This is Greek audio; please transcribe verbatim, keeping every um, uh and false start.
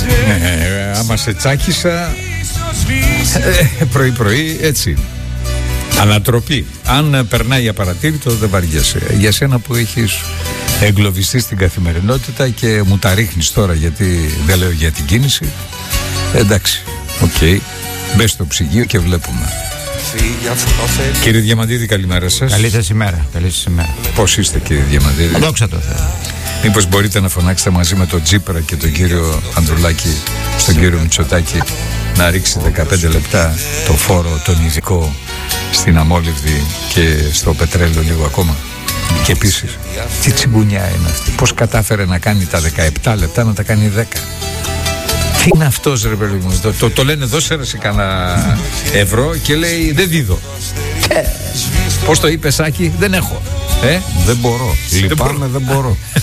Ναι, άμα σε τσάκισα πρωί πρωί έτσι. Ανατροπή. Αν περνάει απαρατήρητο δεν βαριέσαι. Για σένα που έχεις εγκλωβιστεί στην καθημερινότητα και μου τα ρίχνεις τώρα γιατί δεν λέω για την κίνηση. Εντάξει, οκ, okay. Μπες στο ψυγείο και βλέπουμε. Κύριε Διαμαντίδη, καλημέρα σας. Καλή σας ημέρα. Καλή σας ημέρα. Πώς είστε, κύριε Διαμαντίδη? Δόξα τω Θεώ. Μήπως μπορείτε να φωνάξετε μαζί με τον Τσίπρα και τον κύριο Ανδρουλάκη στον κύριο Μητσοτάκη να ρίξει δεκαπέντε λεπτά το φόρο τον ειδικό στην αμόλυβδη και στο πετρέλαιο λίγο ακόμα? Και επίσης, τι τσιγκουνιά είναι αυτή? Πώς κατάφερε να κάνει τα δεκαεπτά λεπτά να τα κάνει δέκα? Τι είναι αυτός, ρε παιδί μου? Το, το, το λένε δώσε ρε σε κανένα ευρώ και λέει δεν δίδω. ε, Πώς το είπε, Σάκη? Δεν έχω. Ε? Δεν μπορώ. Λυπάμαι, δεν μπορώ.